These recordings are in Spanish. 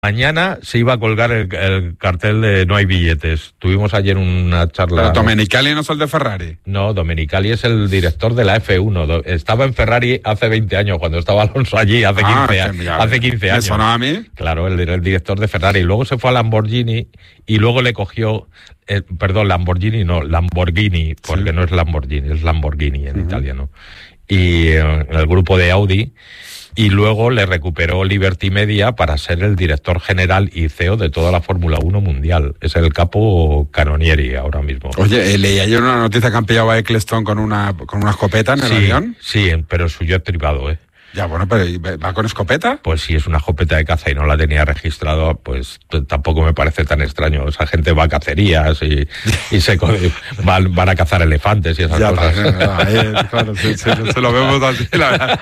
Mañana se iba a colgar el cartel de no hay billetes. Tuvimos ayer una charla... ¿Pero Domenicali no es el de Ferrari? No, Domenicali es el director de la F1. Estaba en Ferrari hace 20 años, cuando estaba Alonso allí, hace 15 años. ¿Me sonaba a mí? Claro, el director de Ferrari. Luego se fue a Lamborghini y luego le cogió... Lamborghini, porque sí. No es Lamborghini, es Lamborghini en italiano. Y el grupo de Audi... Y luego le recuperó Liberty Media para ser el director general y CEO de toda la Fórmula 1 mundial. Es el capo Canonieri ahora mismo. Oye, leí ayer una noticia que han pillado a Eccleston con una escopeta en el avión. Sí, pero suyo es privado, Ya, bueno, pero ¿va con escopeta? Pues si es una escopeta de caza y no la tenía registrado, pues tampoco me parece tan extraño. Esa gente va a cacerías y van a cazar elefantes y esas cosas. Claro, se lo vemos así, la verdad.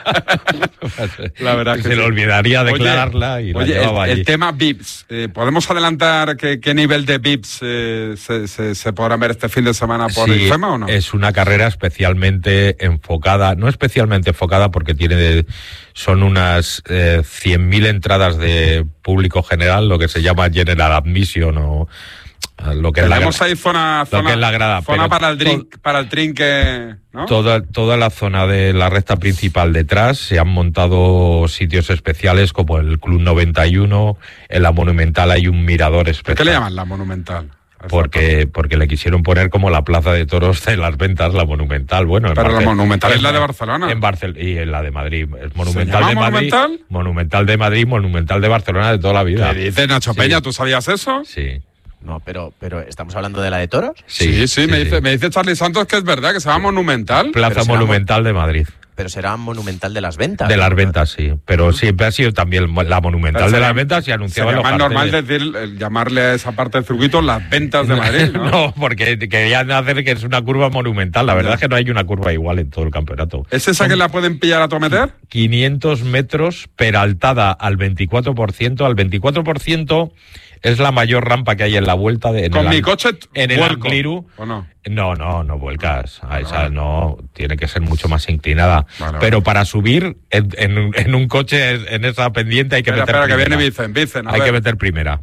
La verdad que se le olvidaría declararla y la llevaba allí. El tema VIPs. ¿Podemos adelantar qué nivel de VIPs se podrán ver este fin de semana por IFEMA o no? Es una carrera especialmente enfocada, no especialmente enfocada porque son unas 100.000 entradas de público general, lo que se llama General Admission o lo que tenemos es la, ahí zona grada, para el trinque, ¿no? Toda la zona de la recta principal detrás se han montado sitios especiales como el Club 91, en la Monumental hay un mirador especial. ¿Por qué le llaman la Monumental? Porque le quisieron poner como la plaza de toros de las ventas, la Monumental. Bueno, pero la Monumental es la de Barcelona. Y en la de Madrid. Es Monumental de Madrid. Monumental de Madrid, Monumental de Barcelona de toda la vida. ¿Qué dices, Nacho Peña? ¿Tú sabías eso? Sí. No, pero ¿estamos hablando de la de toros? Sí, me dice Charlie Santos que es verdad, que se llama Monumental. Plaza Monumental de Madrid. Pero será Monumental de las Ventas. De las Ventas, sí. Pero siempre ha sido también la Monumental de las Ventas y anunciaba los carteles. Es normal llamarle a esa parte del circuito las Ventas de Madrid, ¿no? No, porque querían hacer que es una curva monumental. La verdad es que no hay una curva igual en todo el campeonato. ¿Es esa que la pueden pillar a tometer? 500 metros, peraltada al 24%. Al 24% es la mayor rampa que hay en la vuelta de... ¿Con mi coche en el Ancliru? ¿O no? No vuelcas. A esa no, tiene que ser mucho más inclinada. Vale, pero para subir en un coche en esa pendiente hay que meter primera. Espera, que viene Vicen. Hay que meter primera.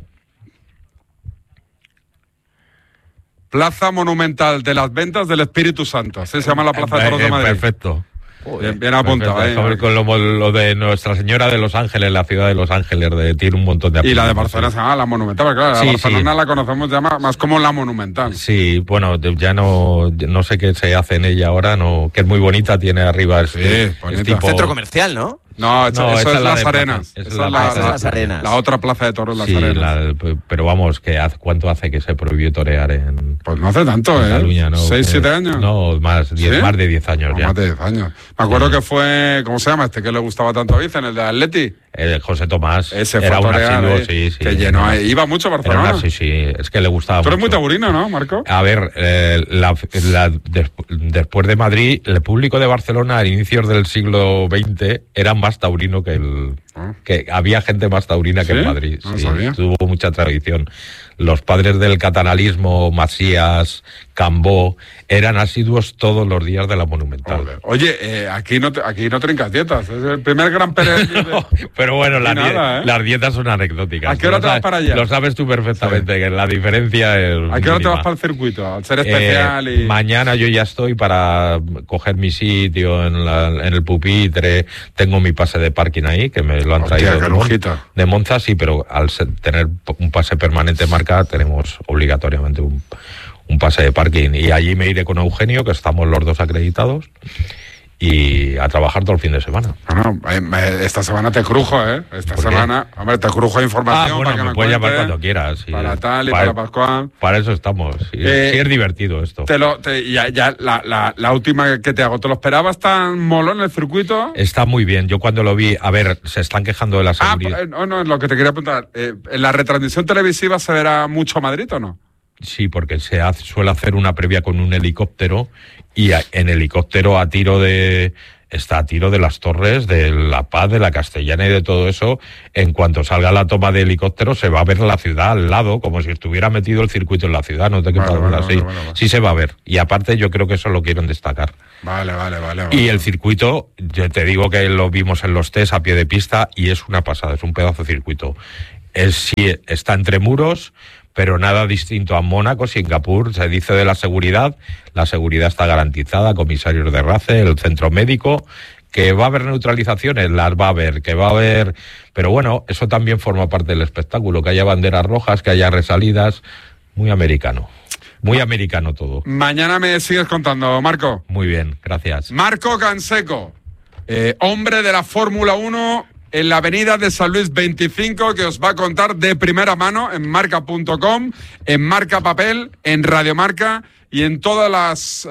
Plaza Monumental de las Ventas del Espíritu Santo. Así se llama la Plaza de Toros de Madrid. Perfecto. Bien apuntado. Con lo de Nuestra Señora de Los Ángeles, la ciudad de Los Ángeles, tiene un montón de... Y la de Barcelona se llama la Monumental, claro, la Barcelona la conocemos ya más como la Monumental. Sí, bueno, ya no sé qué se hace en ella ahora, que es muy bonita, tiene arriba tipo... Centro comercial, ¿no? No, eso es Las Arenas. Esa es Las Arenas. La otra plaza de toros, Las Arenas. Pero vamos, ¿cuánto hace que se prohibió torear en... Pues no hace tanto, Cataluña, ¿no? 6, 7 años. No, más de 10 años ya. Más de 10 años. Me acuerdo que fue, ¿cómo se llama? Que le gustaba tanto a Vicen, el de Atleti. José Tomás. Ese era fue un asiduo, sí. Que llenó, iba mucho a Barcelona. Sí, es que le gustaba mucho. Tú eres muy taurino, ¿no, Marco? A ver, después de Madrid, el público de Barcelona a inicios del siglo XX era más taurino que había gente más taurina que en Madrid. No sabía. Tuvo mucha tradición. Los padres del catalanismo, Masías, Cambó, eran asiduos todos los días de la Monumental. Oye, aquí no trincas dietas. Es el primer gran periodo. No, pero bueno, las dietas son anecdóticas. ¿A qué hora te vas para allá? Lo sabes tú perfectamente, que la diferencia es ¿A qué hora te vas para el circuito? Al ser especial y... Mañana yo ya estoy para coger mi sitio en el pupitre. Tengo mi pase de parking ahí, que me lo han traído de Monza, sí, pero al tener un pase permanente marcado, tenemos obligatoriamente un pase de parking, y allí me iré con Eugenio, que estamos los dos acreditados, y a trabajar todo el fin de semana. Bueno, esta semana te crujo, Esta semana, hombre, te crujo información. Bueno, me puedes llamar cuando quieras. Sí. Para tal y para Pascual. Para eso estamos. Sí, es divertido esto. La última que te hago, ¿te lo esperabas tan molón el circuito? Está muy bien. Yo cuando lo vi, a ver, se están quejando de la seguridad. No, lo que te quería preguntar. ¿En la retransmisión televisiva se verá mucho Madrid o no? Sí, porque suele hacer una previa con un helicóptero, y en helicóptero está a tiro de las torres, de La Paz, de la Castellana y de todo eso. En cuanto salga la toma de helicóptero se va a ver la ciudad al lado, como si estuviera metido el circuito en la ciudad, no te quepas duda. Sí se va a ver, y aparte yo creo que eso lo quieren destacar. Vale. Y el circuito, yo te digo que lo vimos en los test a pie de pista y es una pasada, es un pedazo de circuito. sí, está entre muros, pero nada distinto a Mónaco, Singapur. Se dice de la seguridad está garantizada, comisarios de RACE, el centro médico, que va a haber neutralizaciones, las va a haber, que va a haber... Pero bueno, eso también forma parte del espectáculo, que haya banderas rojas, que haya resalidas. Muy americano todo. Mañana me sigues contando, Marco. Muy bien, gracias. Marco Canseco, hombre de la Fórmula 1 en la avenida de San Luis 25, que os va a contar de primera mano en marca.com, en Marca Papel, en Radio Marca y en todas las...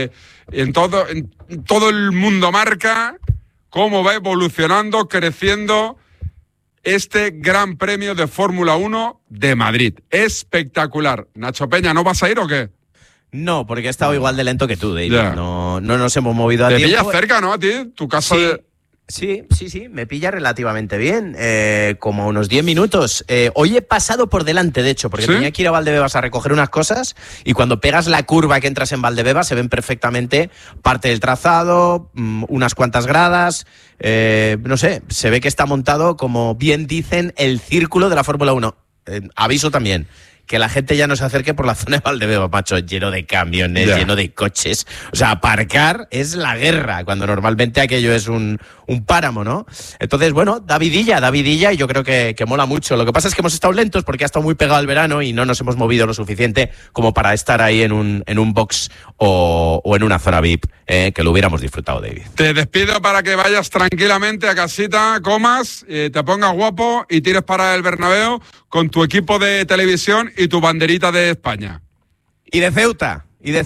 en todo el mundo marca, cómo va evolucionando, creciendo este Gran Premio de Fórmula 1 de Madrid. Espectacular. Nacho Peña, ¿no vas a ir o qué? No, porque he estado igual de lento que tú, David. Yeah. No nos hemos movido a tiempo. Te pilla cerca, ¿no? A ti, tu casa sí. de... Sí, me pilla relativamente bien, como a unos 10 minutos. Hoy he pasado por delante, de hecho, porque tenía que ir a Valdebebas a recoger unas cosas y cuando pegas la curva que entras en Valdebebas se ven perfectamente parte del trazado, unas cuantas gradas, no sé, se ve que está montado, como bien dicen, el círculo de la Fórmula 1. Aviso también, que la gente ya no se acerque por la zona de Valdebebas, macho, lleno de camiones, lleno de coches. O sea, aparcar es la guerra, cuando normalmente aquello es un páramo, ¿no? Entonces, bueno, Davidilla, y yo creo que mola mucho. Lo que pasa es que hemos estado lentos porque ha estado muy pegado el verano y no nos hemos movido lo suficiente como para estar ahí en un box o en una zona VIP, que lo hubiéramos disfrutado, David. Te despido para que vayas tranquilamente a casita, comas, te pongas guapo y tires para el Bernabéu con tu equipo de televisión y tu banderita de España. Y de Ceuta.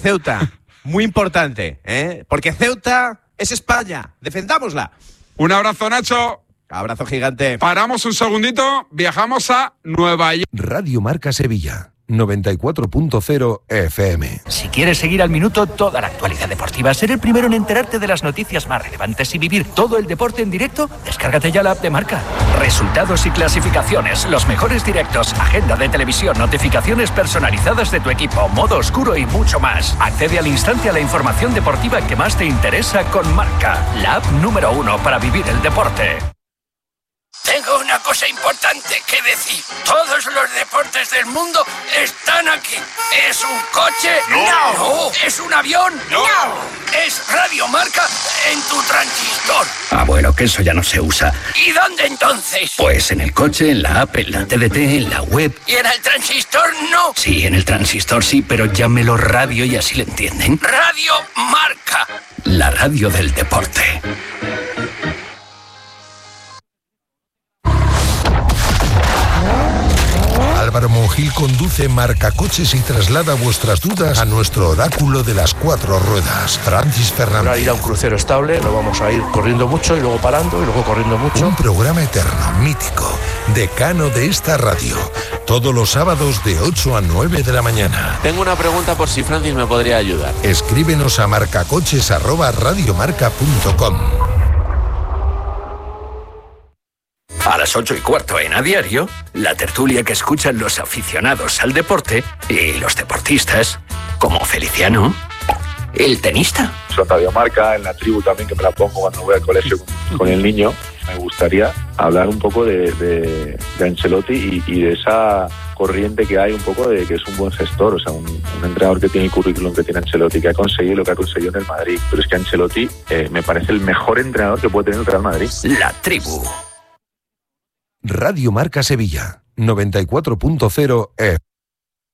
Muy importante, porque Ceuta es España. Defendámosla. Un abrazo, Nacho. Abrazo gigante. Paramos un segundito, viajamos a Nueva York. Radio Marca Sevilla. 94.0 FM. Si quieres seguir al minuto toda la actualidad deportiva, ser el primero en enterarte de las noticias más relevantes y vivir todo el deporte en directo, descárgate ya la app de Marca. Resultados y clasificaciones, los mejores directos, agenda de televisión, notificaciones personalizadas de tu equipo, modo oscuro y mucho más. Accede al instante a la información deportiva que más te interesa con Marca, la app número 1 para vivir el deporte. Tengo una cosa importante que decir. Todos los deportes del mundo están aquí. ¿Es un coche? No. ¿Es un avión? No. ¿Es Radio Marca en tu transistor? Ah, bueno, que eso ya no se usa. ¿Y dónde entonces? Pues en el coche, en la app, en la TDT, en la web. ¿Y en el transistor no? Sí, en el transistor sí, pero llámelo radio y así le entienden. Radio Marca. La radio del deporte. Álvaro Monjil conduce Marca Coches y traslada vuestras dudas a nuestro oráculo de las 4 ruedas, Francis Fernández. Para ir a un crucero estable, no vamos a ir corriendo mucho y luego parando y luego corriendo mucho. Un programa eterno, mítico, decano de esta radio, todos los sábados de 8 a 9 de la mañana. Tengo una pregunta por si Francis me podría ayudar. Escríbenos a marcacoches@radiomarca.com. A las 8:15 en A Diario, la tertulia que escuchan los aficionados al deporte y los deportistas, como Feliciano, el tenista. Son Radio Marca, en la tribu también, que me la pongo cuando voy al colegio con el niño. Me gustaría hablar un poco de Ancelotti y de esa corriente que hay un poco de que es un buen gestor, o sea, un entrenador que tiene el currículum que tiene Ancelotti, que ha conseguido lo que ha conseguido en el Madrid. Pero es que Ancelotti me parece el mejor entrenador que puede tener el Real Madrid. La tribu. Radio Marca Sevilla, 94.0 FM.